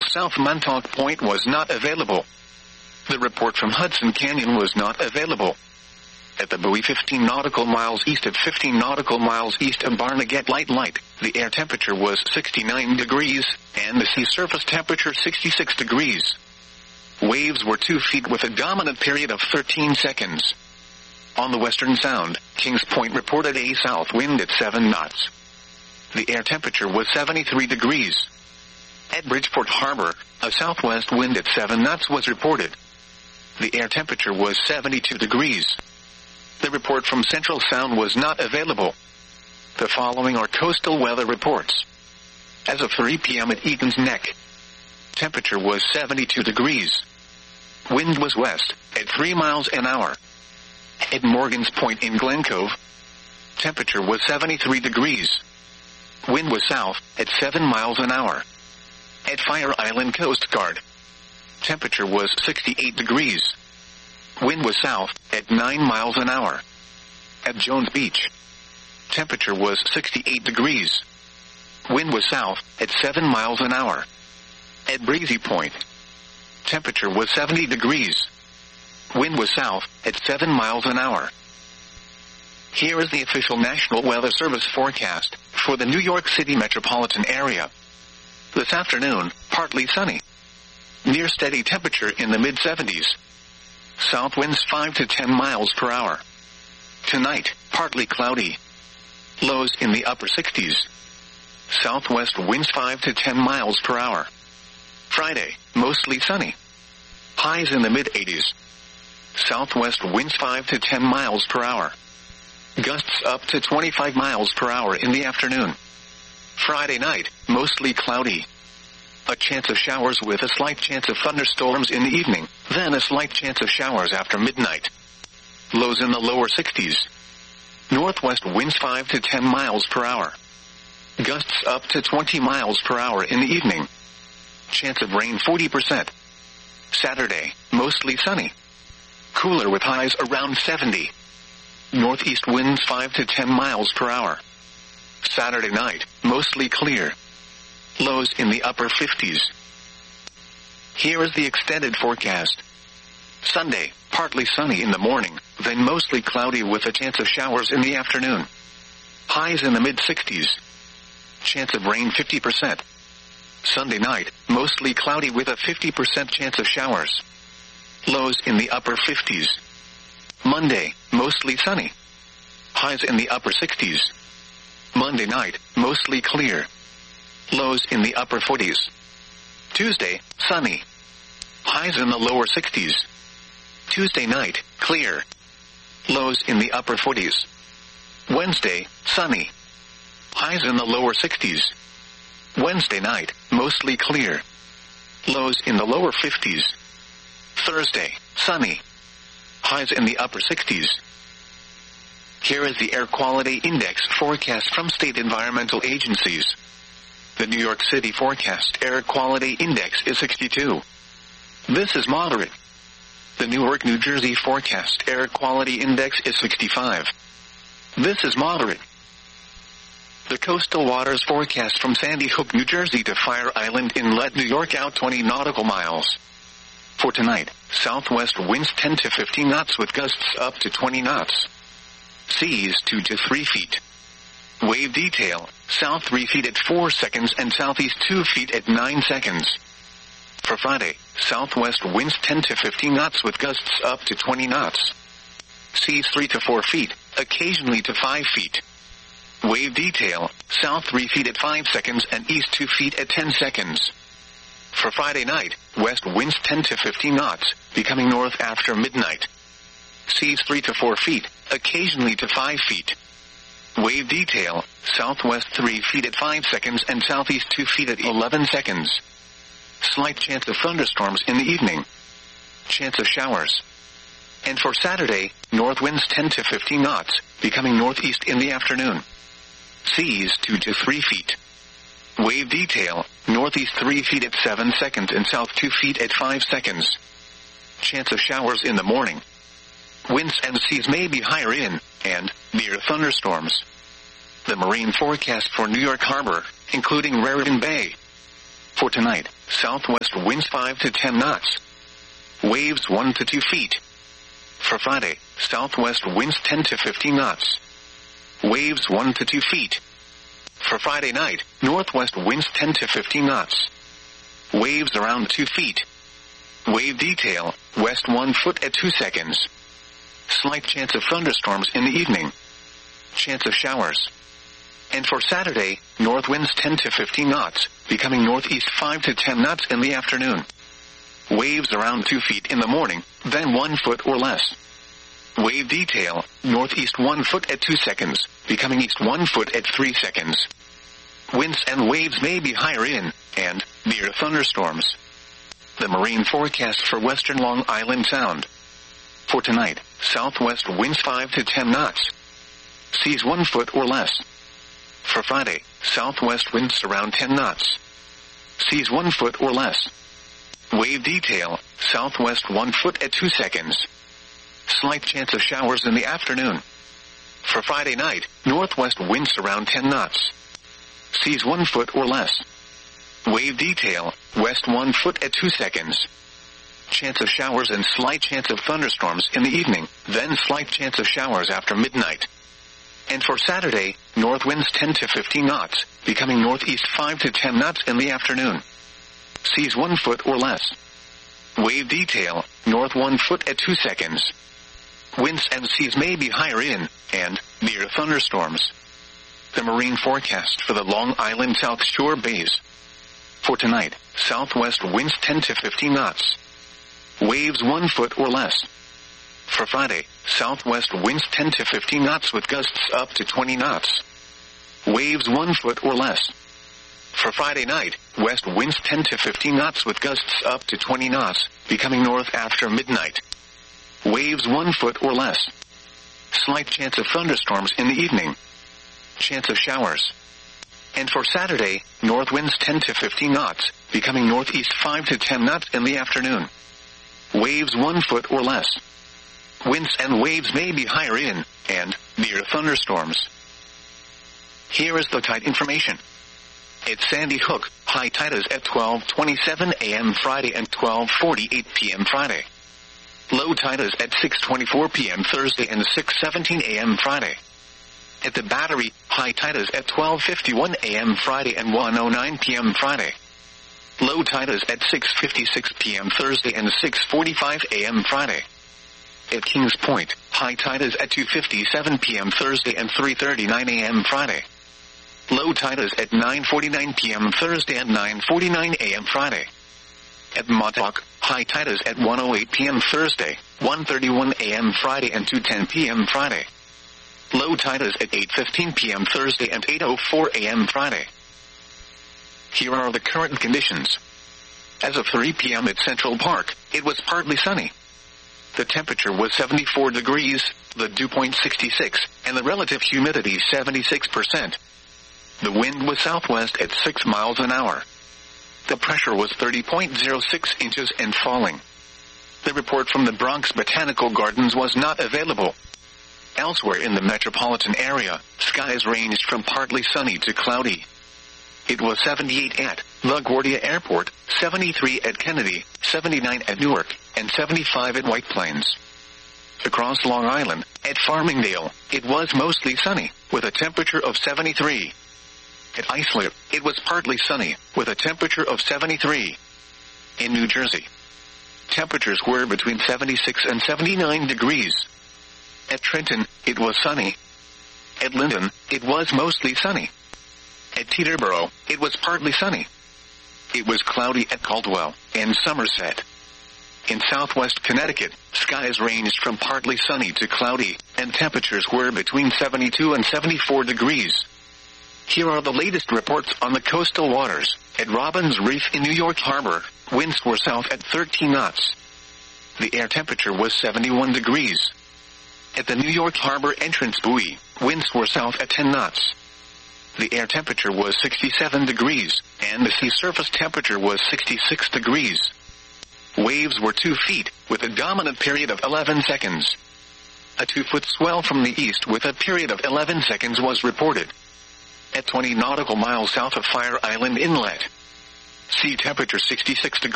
South Montauk Point was not available. The report from Hudson Canyon was not available. At the buoy 15 nautical miles east of Barnegat Light, the air temperature was 69 degrees, and the sea surface temperature 66 degrees. Waves were 2 feet with a dominant period of 13 seconds. On the Western Sound, Kings Point reported a south wind at 7 knots. The air temperature was 73 degrees. At Bridgeport Harbor, a southwest wind at 7 knots was reported. The air temperature was 72 degrees. The report from Central Sound was not available. The following are coastal weather reports. As of 3 p.m. at Egan's Neck, temperature was 72 degrees. Wind was west, at 3 miles an hour. At Morgan's Point in Glen Cove, temperature was 73 degrees. Wind was south, at 7 miles an hour. At Fire Island Coast Guard, temperature was 68 degrees. Wind was south, at 9 miles an hour. At Jones Beach, temperature was 68 degrees. Wind was south, at 7 miles an hour. At Breezy Point, temperature was 70 degrees. Wind was south, at 7 miles an hour. Here is the official National Weather Service forecast for the New York City metropolitan area. This afternoon, partly sunny. Near steady temperature in the mid-70s. South winds 5 to 10 miles per hour. Tonight, partly cloudy. Lows in the upper 60s. Southwest winds 5 to 10 miles per hour. Friday, mostly sunny. Highs in the mid-80s. Southwest winds 5 to 10 miles per hour. Gusts up to 25 miles per hour in the afternoon. Friday night, mostly cloudy. A chance of showers with a slight chance of thunderstorms in the evening, then a slight chance of showers after midnight. Lows in the lower 60s. Northwest winds 5 to 10 miles per hour. Gusts up to 20 miles per hour in the evening. Chance of rain 40%. Saturday, mostly sunny. Cooler with highs around 70. Northeast winds 5 to 10 miles per hour. Saturday night, mostly clear. Lows in the upper 50s. Here is the extended forecast. Sunday, partly sunny in the morning, then mostly cloudy with a chance of showers in the afternoon. Highs in the mid-60s. Chance of rain 50%. Sunday night, mostly cloudy with a 50% chance of showers. Lows in the upper 50s. Monday, mostly sunny. Highs in the upper 60s. Monday night, mostly clear. Lows in the upper 40s. Tuesday, sunny. Highs in the lower 60s. Tuesday night, clear. Lows in the upper 40s. Wednesday, sunny. Highs in the lower 60s. Wednesday night, mostly clear. Lows in the lower 50s. Thursday, sunny. Highs in the upper 60s. Here is the Air Quality Index forecast from state environmental agencies. The New York City forecast Air Quality Index is 62. This is moderate. The Newark, New Jersey forecast Air Quality Index is 65. This is moderate. The Coastal Waters forecast from Sandy Hook, New Jersey to Fire Island Inlet, New York out 20 nautical miles. For tonight, southwest winds 10 to 15 knots with gusts up to 20 knots. Seas 2 to 3 feet. Wave detail, south 3 feet at 4 seconds and southeast 2 feet at 9 seconds. For Friday, southwest winds 10 to 15 knots with gusts up to 20 knots. Seas 3 to 4 feet, occasionally to 5 feet. Wave detail, south 3 feet at 5 seconds and east 2 feet at 10 seconds. For Friday night, west winds 10 to 15 knots, becoming north after midnight. Seas 3 to 4 feet, occasionally to 5 feet. Wave detail, southwest 3 feet at 5 seconds and southeast 2 feet at 11 seconds. Slight chance of thunderstorms in the evening. Chance of showers. And for Saturday, north winds 10 to 15 knots, becoming northeast in the afternoon. Seas 2 to 3 feet. Wave detail, northeast 3 feet at 7 seconds and south 2 feet at 5 seconds. Chance of showers in the morning. Winds and seas may be higher in and near thunderstorms. The marine forecast for New York Harbor, including Raritan Bay. For tonight, southwest winds 5 to 10 knots. Waves 1 to 2 feet. For Friday, southwest winds 10 to 15 knots. Waves 1 to 2 feet. For Friday night, northwest winds 10 to 15 knots. Waves around 2 feet. Wave detail, west 1 foot at 2 seconds. Slight chance of thunderstorms in the evening. Chance of showers. And for Saturday, north winds 10 to 15 knots, becoming northeast 5 to 10 knots in the afternoon. Waves around 2 feet in the morning, then 1 foot or less. Wave detail, northeast 1 foot at 2 seconds, becoming east 1 foot at 3 seconds. Winds and waves may be higher in, and, near thunderstorms. The marine forecast for western Long Island Sound. For tonight, southwest winds 5 to 10 knots. Seas 1 foot or less. For Friday, southwest winds around 10 knots. Seas 1 foot or less. Wave detail, southwest 1 foot at 2 seconds. Slight chance of showers in the afternoon. For Friday night, northwest winds around 10 knots. Seas 1 foot or less. Wave detail, west 1 foot at 2 seconds. Chance of showers and slight chance of thunderstorms in the evening, then slight chance of showers after midnight. And for Saturday, north winds 10 to 15 knots, becoming northeast 5 to 10 knots in the afternoon. Seas 1 foot or less. Wave detail, north 1 foot at 2 seconds. Winds and seas may be higher in, and, near thunderstorms. The marine forecast for the Long Island South Shore bays. For tonight, southwest winds 10 to 15 knots. Waves 1 foot or less. For Friday, southwest winds 10 to 15 knots with gusts up to 20 knots. Waves 1 foot or less. For Friday night, west winds 10 to 15 knots with gusts up to 20 knots, becoming north after midnight. Waves 1 foot or less. Slight chance of thunderstorms in the evening. Chance of showers. And for Saturday, north winds 10 to 15 knots, becoming northeast 5 to 10 knots in the afternoon. Waves 1 foot or less. Winds and waves may be higher in, and, near thunderstorms. Here is the tide information. At Sandy Hook, high tide is at 12:27 a.m. Friday and 12:48 p.m. Friday. Low tide is at 6:24 p.m. Thursday and 6:17 a.m. Friday. At the Battery, high tide is at 12:51 a.m. Friday and 1:09 p.m. Friday. Low tide is at 6:56 p.m. Thursday and 6:45 a.m. Friday. At Kings Point, high tide is at 2:57 p.m. Thursday and 3:39 a.m. Friday. Low tide is at 9:49 p.m. Thursday and 9:49 a.m. Friday. At Montauk, high tide is at 1:08 p.m. Thursday, 1:31 a.m. Friday and 2:10 p.m. Friday. Low tide is at 8:15 p.m. Thursday and 8:04 a.m. Friday. Here are the current conditions. As of 3 p.m. at Central Park, it was partly sunny. The temperature was 74 degrees, the dew point 66, and the relative humidity 76%. The wind was southwest at 6 miles an hour. The pressure was 30.06 inches and falling. The report from the Bronx Botanical Gardens was not available. Elsewhere in the metropolitan area, skies ranged from partly sunny to cloudy. It was 78 at LaGuardia Airport, 73 at Kennedy, 79 at Newark, and 75 at White Plains. Across Long Island, at Farmingdale, it was mostly sunny, with a temperature of 73. At Islip, it was partly sunny, with a temperature of 73. In New Jersey, temperatures were between 76 and 79 degrees. At Trenton, it was sunny. At Linden, it was mostly sunny. At Teterboro, it was partly sunny. It was cloudy at Caldwell and Somerset. In southwest Connecticut, skies ranged from partly sunny to cloudy, and temperatures were between 72 and 74 degrees. Here are the latest reports on the coastal waters. At Robbins Reef in New York Harbor, winds were south at 13 knots. The air temperature was 71 degrees. At the New York Harbor entrance buoy, winds were south at 10 knots. The air temperature was 67 degrees, and the sea surface temperature was 66 degrees. Waves were 2 feet, with a dominant period of 11 seconds. A 2-foot swell from the east with a period of 11 seconds was reported. At 20 nautical miles south of Fire Island Inlet. Sea temperature 66 degrees.